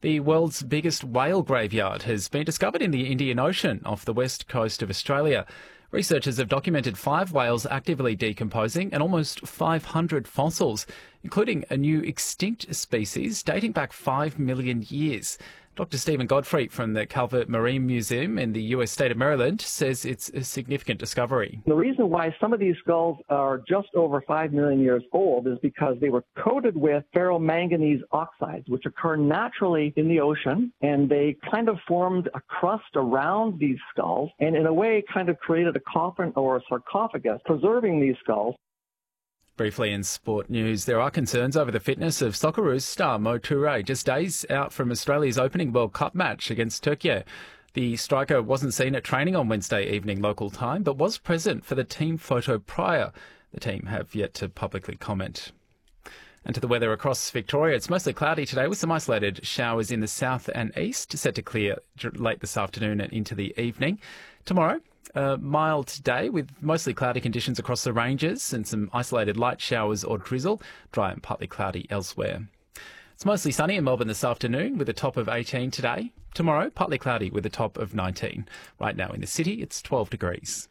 The world's biggest whale graveyard has been discovered in the Indian Ocean off the west coast of Australia. Researchers have documented 5 whales actively decomposing and almost 500 fossils, including a new extinct species dating back 5 million years. Dr. Stephen Godfrey from the Calvert Marine Museum in the US state of Maryland says it's a significant discovery. The reason why some of these skulls are just over 5 million years old is because they were coated with ferromanganese oxides, which occur naturally in the ocean, and they kind of formed a crust around these skulls and in a way kind of created a coffin or a sarcophagus preserving these skulls. Briefly in sport news, there are concerns over the fitness of Socceroos star Mo Toure, just days out from Australia's opening World Cup match against Turkey. The striker wasn't seen at training on Wednesday evening local time, but was present for the team photo prior. The team have yet to publicly comment. And to the weather across Victoria, it's mostly cloudy today with some isolated showers in the south and east, set to clear late this afternoon and into the evening. Tomorrow, a mild day with mostly cloudy conditions across the ranges and some isolated light showers or drizzle, dry and partly cloudy elsewhere. It's mostly sunny in Melbourne this afternoon with a top of 18 today. Tomorrow, partly cloudy with a top of 19. Right now in the city, it's 12 degrees.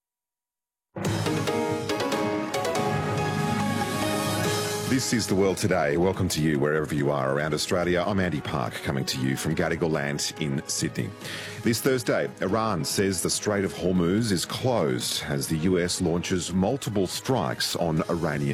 This is The World Today. Welcome to you wherever you are around Australia. I'm Andy Park, coming to you from Gadigal Land in Sydney. This Thursday, Iran says the Strait of Hormuz is closed as the US launches multiple strikes on Iranian